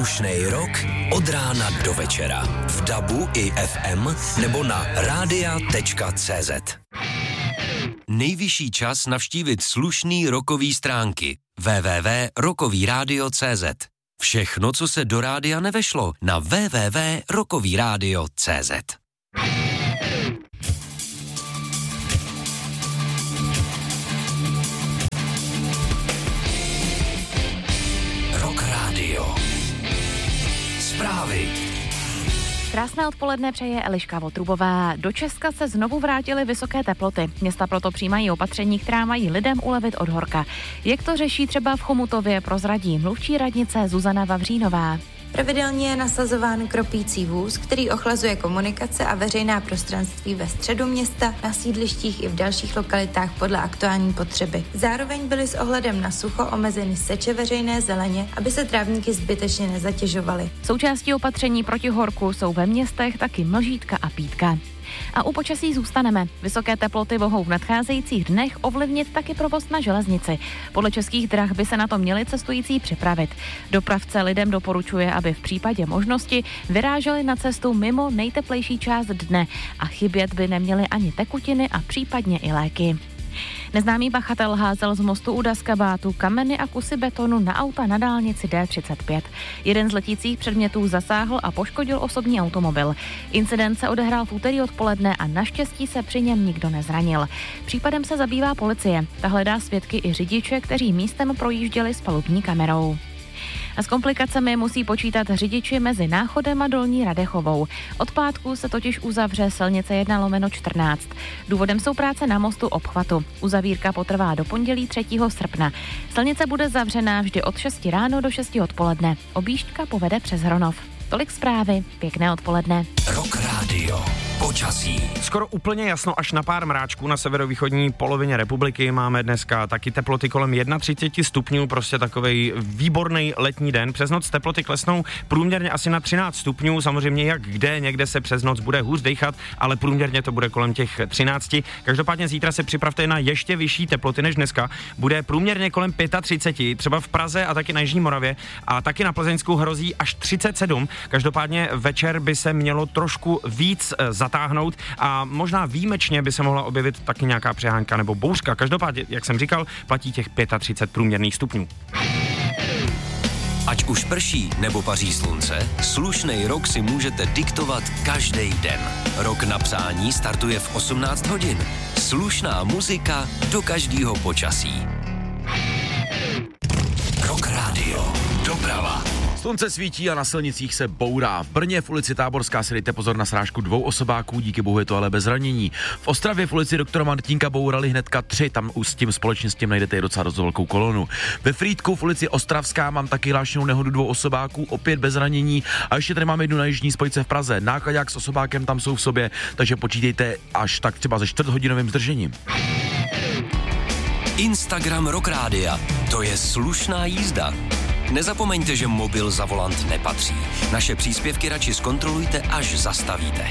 Slušnej rok od rána do večera. V DABu i FM nebo na radia.cz. Nejvyšší čas navštívit slušný rokový stránky www.rokovyradio.cz. Všechno, co se do rádia nevešlo, na www.rokovyradio.cz. Rock Radio. Zprávy. Krásné odpoledne přeje Eliška Votrubová. Do Česka se znovu vrátily vysoké teploty. Města proto přijímají opatření, která mají lidem ulevit od horka. Jak to řeší třeba v Chomutově, prozradí mluvčí radnice Zuzana Vavřínová. Pravidelně je nasazován kropící vůz, který ochlazuje komunikace a veřejná prostranství ve středu města, na sídlištích i v dalších lokalitách podle aktuální potřeby. Zároveň byly s ohledem na sucho omezeny seče veřejné zeleně, aby se trávníky zbytečně nezatěžovaly. Součástí opatření proti horku jsou ve městech taky mlžítka a pítka. A u počasí zůstaneme. Vysoké teploty mohou v nadcházejících dnech ovlivnit taky provoz na železnici. Podle Českých drah by se na to měli cestující připravit. Dopravce lidem doporučuje, aby v případě možnosti vyráželi na cestu mimo nejteplejší část dne a chybět by neměly ani tekutiny a případně i léky. Neznámý pachatel házel z mostu u Daskabátu kameny a kusy betonu na auta na dálnici D35. Jeden z letících předmětů zasáhl a poškodil osobní automobil. Incident se odehrál v úterý odpoledne a naštěstí se při něm nikdo nezranil. Případem se zabývá policie. Ta hledá svědky i řidiče, kteří místem projížděli s palubní kamerou. A s komplikacemi musí počítat řidiči mezi Náchodem a Dolní Radechovou. Od pátku se totiž uzavře silnice 1/14. Důvodem jsou práce na mostu obchvatu. Uzavírka potrvá do pondělí 3. srpna. Silnice bude zavřená vždy od 6 ráno do 6 odpoledne. Objížďka povede přes Hronov. Tolik zprávy, pěkné odpoledne. Rock Radio. Počasí. Skoro úplně jasno až na pár mráčků na severovýchodní polovině republiky. Máme dneska taky teploty kolem 31 stupňů, prostě takovej výborný letní den. Přes noc teploty klesnou průměrně asi na 13 stupňů, samozřejmě jak kde, někde se přes noc bude hůř dejchat, ale průměrně to bude kolem těch 13. Každopádně zítra se připravte na ještě vyšší teploty než dneska. Bude průměrně kolem 35, třeba v Praze a taky na Jižní Moravě a taky na Plzeňsku hrozí až 37. Každopádně večer by se mělo trošku víc zatáhnout a možná výjimečně by se mohla objevit taky nějaká přehánka nebo bouřka. Každopádně, jak jsem říkal, platí těch 35 průměrných stupňů. Ať už prší nebo paří slunce, slušnej rok si můžete diktovat každý den. Rok na přání startuje v 18 hodin. Slušná muzika do každého počasí. Rock Radio. Doprava. Slunce svítí a na silnicích se bourá. V Brně v ulici Táborská si dejte pozor na srážku 2 osobáků, díky bohu je to ale bez zranění. V Ostravě v ulici doktora Martínka bourali hnedka 3, tam už s tím společně s tím najdete docela dost velkou kolonu. Ve Frýdku v ulici Ostravská mám taky hlášenou nehodu 2 osobáků, opět bez zranění. A ještě tady máme jednu na jižní spojce v Praze. Náklaďák s osobákem tam jsou v sobě, takže počítejte až tak třeba se 4hodinovým zdržením. Instagram Rock Rádia. To je slušná jízda. Nezapomeňte, že mobil za volant nepatří. Naše příspěvky radši zkontrolujte, až zastavíte.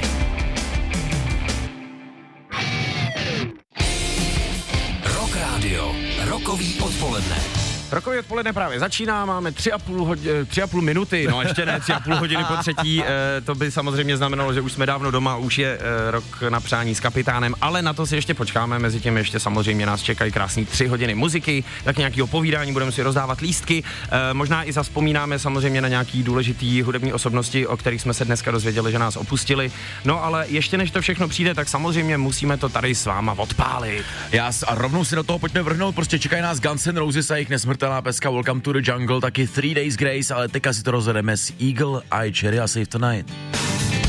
Rock Radio. Rokový odpoledne. Rokový odpoledne právě začíná, máme 3,5 minuty, no ještě ne, 3,5 hodiny po třetí, to by samozřejmě znamenalo, že už jsme dávno doma, už je rok na přání s kapitánem, ale na to si ještě počkáme, mezi tím ještě samozřejmě nás čekají krásný 3 hodiny muziky, tak nějakého povídání, budeme si rozdávat lístky, možná i zavzpomínáme samozřejmě na nějaký důležitý hudební osobnosti, o kterých jsme se dneska dozvěděli, že nás opustili, no ale ještě než to všechno přijde, tak samozřejmě musíme to tady s váma odpálit. A rovnou si do toho pojďme vrhnout, prostě čekají nás Guns N' Roses a jejich nesmrtelná peska Welcome to the Jungle, taky 3 Days Grace, ale teďka si to rozvedeme s Eagle Eye Cherry a Save Tonight.